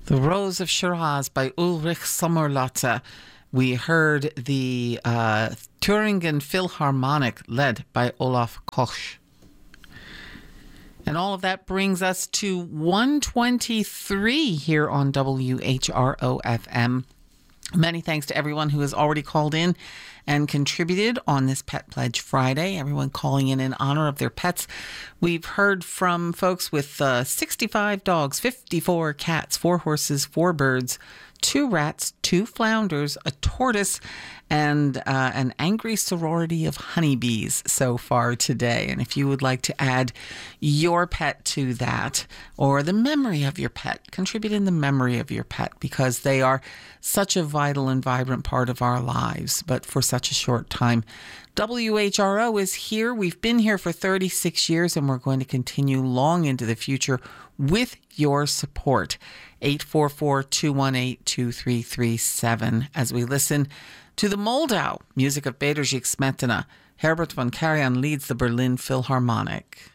The Rose of Shiraz by Ulrich Sommerlatte. We heard the Thüringen Philharmonic led by Olaf Koch. And all of that brings us to 123 here on WHRO-FM. Many thanks to everyone who has already called in and contributed on this Pet Pledge Friday. Everyone calling in honor of their pets. We've heard from folks with 65 dogs, 54 cats, 4 horses, 4 birds, 2 rats, 2 flounders, a tortoise, and an angry sorority of honeybees so far today. And if you would like to add your pet to that, or the memory of your pet, contribute in the memory of your pet, because they are such a vital and vibrant part of our lives, but for such a short time. WHRO is here. We've been here for 36 years, and we're going to continue long into the future with your support. 844-218-2337 as we listen to the Moldau, music of Bedřich Smetana. Herbert von Karajan leads the Berlin Philharmonic.